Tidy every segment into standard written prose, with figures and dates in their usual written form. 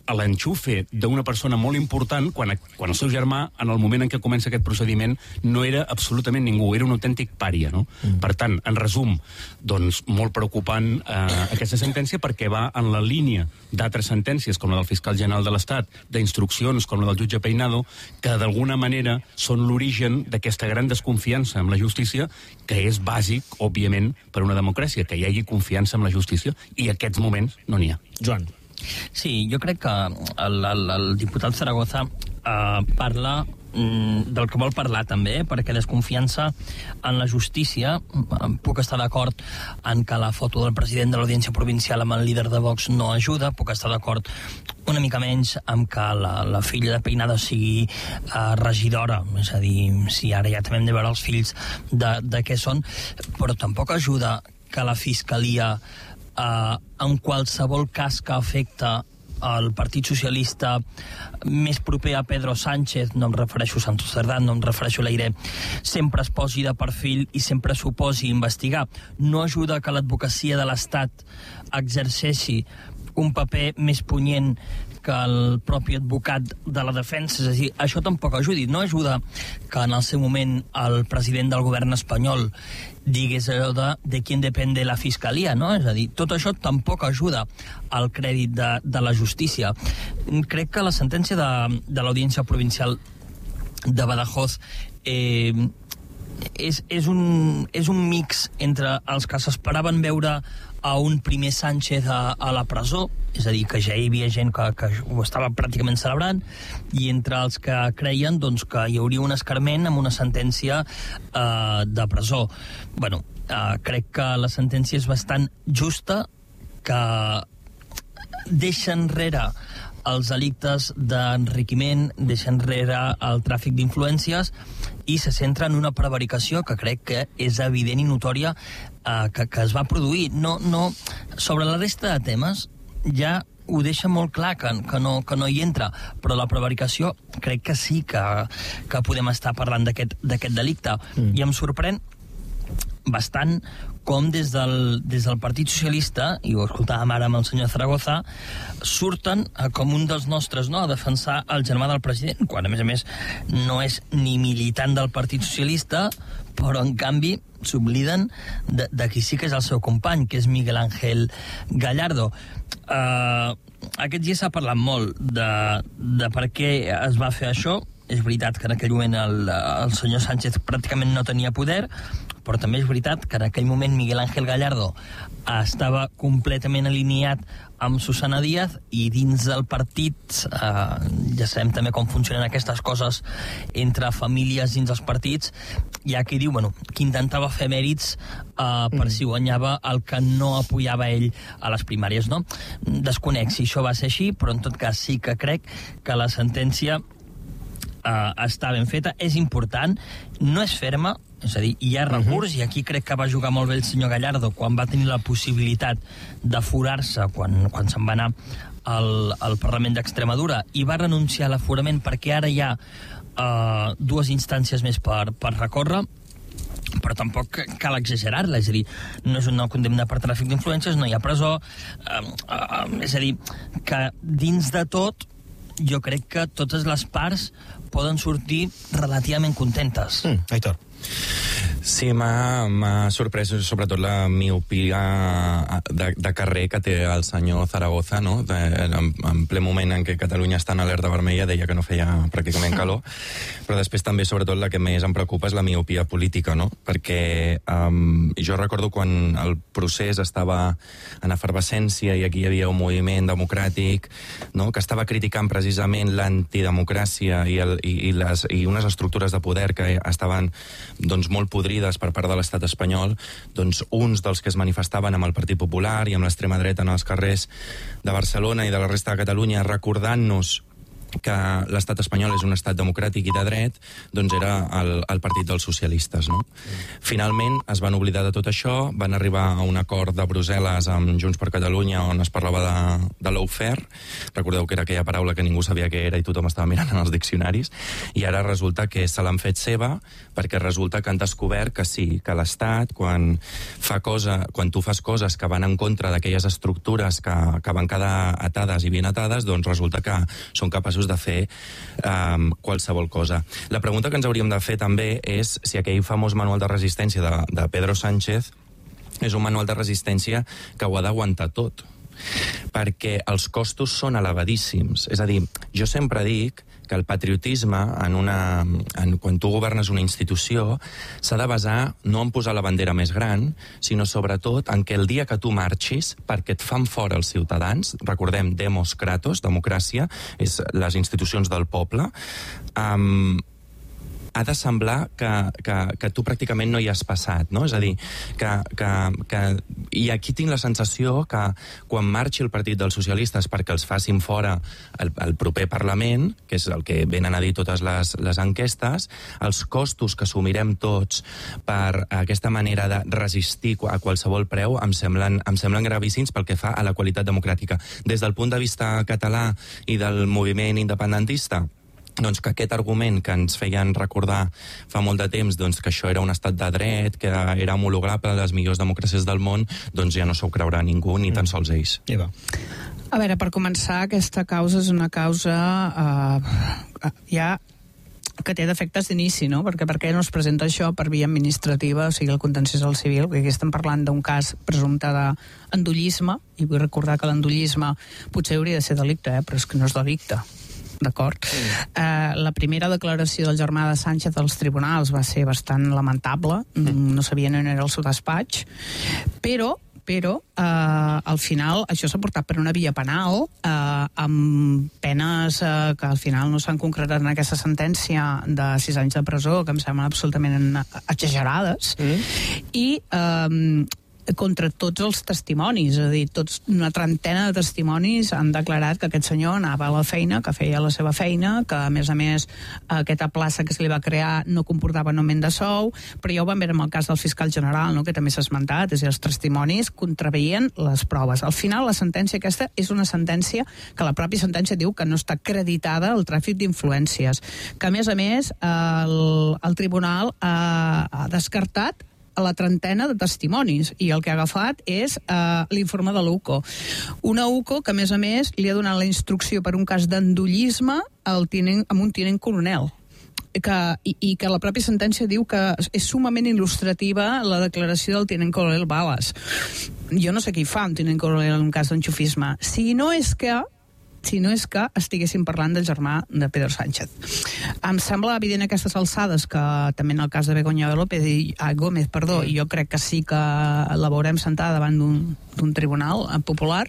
l'enxufe d'una persona molt important quan el seu germà, en el moment en què comença aquest procediment, no era absolutament ningú, era un autèntic pària, no? Per tant, en resum, doncs molt preocupant aquesta sentència perquè va en la línia d'altres sentències, com la del fiscal general de l'Estat, d'instruccions com la del jutge Peinado, que d'alguna manera són l'origen d'aquesta gran desconfiança amb la justícia, que és bàsic, òbviament, per una democràcia, que hi hagi confiança en la justícia, i en aquests moments no n'hi ha. Joan. Sí, jo crec que el diputat Zaragoza parla del que vol parlar també, perquè desconfiança en la justícia. Puc estar d'acord en que la foto del president de l'Audiència Provincial amb el líder de Vox no ajuda, puc estar d'acord una mica menys amb que la filla de Peinado sigui regidora, és a dir, si ara ja també hem de veure els fills de què són, però tampoc ajuda que la Fiscalia en qualsevol cas que afecta el Partit Socialista més proper a Pedro Sánchez, no em refereixo a Santos Cerdán, no em refereixo a l'Aire, sempre es posi de perfil i sempre s'oposi a investigar. No ajuda que l'advocacia de l'Estat exerceixi un paper més punyent que el propi advocat de la defensa, és a dir, això tampoc ajuda. No ajuda que en el seu moment el president del govern espanyol digués allò de qui depèn la fiscalia, no? És a dir, tot això tampoc ajuda al crèdit de la justícia. Crec que la sentència de l'Audiència Provincial de Badajoz és un mix entre els que s'esperaven veure a un primer Sánchez a la presó, és a dir, que ja hi havia gent que ho estava pràcticament celebrant, i entre els que creien doncs, que hi hauria un escarment amb una sentència de presó. Bueno, crec que la sentència és bastant justa, que deixa enrere els delictes d'enriquiment, deixa enrere el tràfic d'influències i se centra en una prevaricació que crec que és evident i notòria que es va produir. Sobre la resta de temes ja ho deixa molt clar que no hi entra, però la prevaricació crec que sí que podem estar parlant d'aquest delicte. I em sorprèn bastant com des del Partit Socialista, i ho escoltàvem ara amb el senyor Zaragoza, surten com un dels nostres a defensar el germà del president, quan a més no és ni militant del Partit Socialista, però en canvi s'obliden de qui sí que és el seu company, que és Miguel Ángel Gallardo. Aquests dies s'ha parlat molt de per què es va fer això. És veritat que en aquell moment el senyor Sánchez pràcticament no tenia poder, però també és veritat que en aquell moment Miguel Ángel Gallardo estava completament alineat amb Susana Díaz, i dins del partit ja sabem també com funcionen aquestes coses entre famílies dins dels partits. Hi ha qui diu que intentava fer mèrits per si guanyava el que no apoyava ell a les primàries, no? Desconec si això va ser així, però en tot cas sí que crec que la sentència està ben feta, és important, no és ferma, és a dir, hi ha recurs, i aquí crec que va jugar molt bé el senyor Gallardo quan va tenir la possibilitat de forar-se quan se'n va anar al Parlament d'Extremadura, i va renunciar a l'aforament perquè ara hi ha dues instàncies més per recórrer, però tampoc cal exagerar-la, és a dir, no és una condemna per tràfic d'influències, no hi ha presó, és a dir, que dins de tot jo crec que totes les parts poden sortir relativament contentes. Aitor. Sí, m'ha sorprès sobretot la miopia de carrer que té el senyor Zaragoza, no? En ple moment en què Catalunya està en alerta vermella deia que no feia pràcticament calor, però després també sobretot la que més em preocupa és la miopia política, no? Perquè jo recordo quan el procés estava en efervescència i aquí hi havia un moviment democràtic, no? Que estava criticant precisament l'antidemocràcia i unes estructures de poder que estaven doncs molt podrides per part de l'estat espanyol, doncs uns dels que es manifestaven amb el Partit Popular i amb l'extrema dreta en els carrers de Barcelona i de la resta de Catalunya recordant-nos que l'estat espanyol és un estat democràtic i de dret, doncs era el partit dels socialistes, no? Finalment es van oblidar de tot això, van arribar a un acord de Brussel·les amb Junts per Catalunya on es parlava de lawfare. Recordeu que era aquella paraula que ningú sabia què era i tothom estava mirant en els diccionaris, i ara resulta que se l'han fet seva perquè resulta que han descobert que sí, que l'Estat, quan tu fas coses que van en contra d'aquelles estructures que van quedar atades i ben atades, doncs resulta que són capaços de fer qualsevol cosa. La pregunta que ens hauríem de fer també és si aquell famós manual de resistència de Pedro Sánchez és un manual de resistència que ho ha d'aguantar tot, perquè els costos són elevadíssims. És a dir, jo sempre dic que el patriotisme, quan tu governes una institució, s'ha de basar no en posar la bandera més gran, sinó sobretot en que el dia que tu marxis, perquè et fan fora els ciutadans, recordem, demos kratos, democràcia, és les institucions del poble, ha de semblar que tu pràcticament no hi has passat, no? És a dir, i aquí tinc la sensació que quan marxi el Partit dels Socialistes perquè els facin fora el proper Parlament, que és el que venen a dir totes les enquestes, els costos que assumirem tots per aquesta manera de resistir a qualsevol preu em semblen gravíssims pel que fa a la qualitat democràtica. Des del punt de vista català i del moviment independentista, doncs que aquest argument que ens feien recordar fa molt de temps, doncs que això era un estat de dret, que era homologable a les millors democràcies del món, doncs ja no s'ho creurà ningú, ni tan sols ells. Eva. A veure, per començar, aquesta causa és una causa ja que té defectes d'inici, no? Perquè per què no es presenta això per via administrativa, o sigui, el contenciós al civil? Perquè aquí estem parlant d'un cas presumpte d'endollisme, i vull recordar que l'endollisme potser hauria de ser delicte, però és que no és delicte. D'acord? La primera declaració del germà de Sánchez als tribunals va ser bastant lamentable, no sabien on era el seu despatx, però al final això s'ha portat per una via penal amb penes que al final no s'han concretat en aquesta sentència de 6 anys de presó, que em semblen absolutament exagerades, i contra tots els testimonis, és a dir, una trentena de testimonis han declarat que aquest senyor anava a la feina, que feia la seva feina, que a més aquesta plaça que se li va crear no comportava un augment de sou, però ja ho vam veure amb el cas del fiscal general, no?, que també s'ha esmentat, és a dir, els testimonis contraveien les proves. Al final, la sentència aquesta és una sentència que la pròpia sentència diu que no està acreditada al tràfic d'influències, que a més el tribunal ha descartat a la trentena de testimonis, i el que ha agafat és l'informe de l'UCO. Una UCO que, a més, li ha donat la instrucció per un cas d'endollisme amb un tinent coronel. I que la pròpia sentència diu que és sumament il·lustrativa la declaració del tinent coronel Balas. Jo no sé què hi fa un tinent coronel en un cas d'enxufisme. Si no és que estiguéssim parlant del germà de Pedro Sánchez. Em sembla evident a aquestes alçades que també en el cas de Begoña Gómez, jo crec que sí que la veurem sentada davant d'un tribunal popular,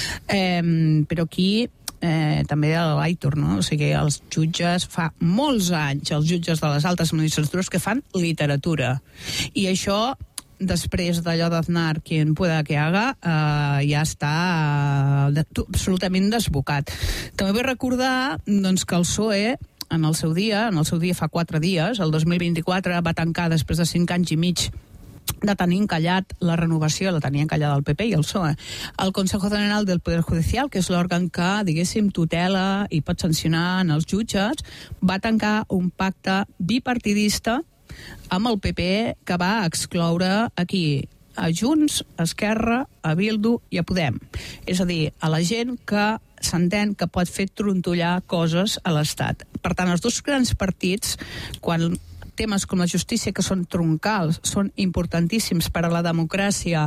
però aquí també l'Aitor, no? O sigui, els jutges fa molts anys, els jutges de les altes magistratures que fan literatura, i això després d'allò d'Aznar, quien pueda que haga, ja està absolutament desbocat. També vull recordar doncs, que el PSOE, en el seu dia fa 4 dies, el 2024, va tancar després de 5 anys i mig de tenir encallat la renovació, la tenien encallada el PP i el PSOE. El Consejo General del Poder Judicial, que és l'òrgan que, diguéssim, tutela i pot sancionar en els jutges, va tancar un pacte bipartidista amb el PP que va excloure aquí a Junts, a Esquerra, a Bildu i a Podem. És a dir, a la gent que s'entén que pot fer trontollar coses a l'Estat. Per tant, els dos grans partits, quan temes com la justícia, que són troncals, són importantíssims per a la democràcia,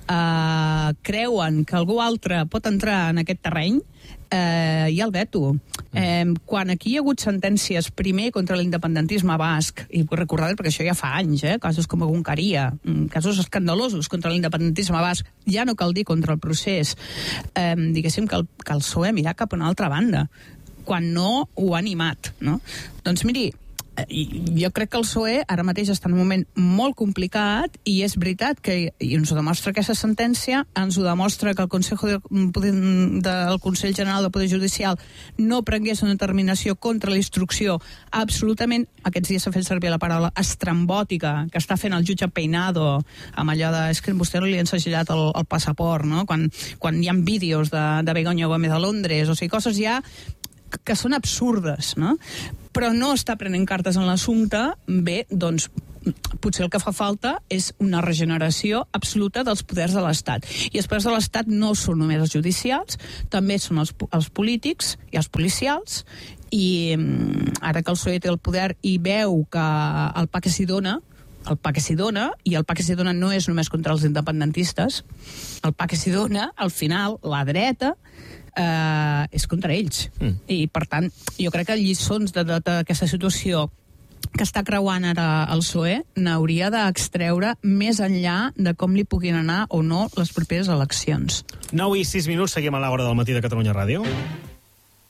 creuen que algú altre pot entrar en aquest terreny, hi ha el veto. Quan aquí hi ha hagut sentències primer contra l'independentisme basc, i vull recordar perquè això ja fa anys, casos com Guncaria, casos escandalosos contra l'independentisme basc, ja no cal dir contra el procés, diguéssim que el PSOE mirar cap a una altra banda, quan no ho ha animat, no? Doncs miri, jo crec que el PSOE ara mateix està en un moment molt complicat i és veritat que, i ens ho demostra aquesta sentència, ens ho demostra que el del Consell General del Poder Judicial no prengués una determinació contra la instrucció absolutament, aquests dies s'ha fet servir la paraula estrambòtica, que està fent el jutge Peinado amb allò de, és que vostè no li ha ensegellat el passaport, no? Quan hi ha vídeos de Begoña Gómez a Londres, o sigui, coses ja que són absurdes, no? Però no està prenent cartes en l'assumpte. Bé, doncs potser el que fa falta és una regeneració absoluta dels poders de l'Estat. I els poders de l'Estat no són només els judicials, també són els polítics i els policials, i ara que el PSOE té el poder i veu que el pa que s'hi dona, i el pa que s'hi dona no és només contra els independentistes, el pa que s'hi dona, al final, la dreta, és contra ells. I, per tant, jo crec que lliçons d'aquesta situació que està creuant ara el PSOE n'hauria d'extreure més enllà de com li puguin anar o no les properes eleccions. 9:06, seguim a l'hora del matí de Catalunya Ràdio.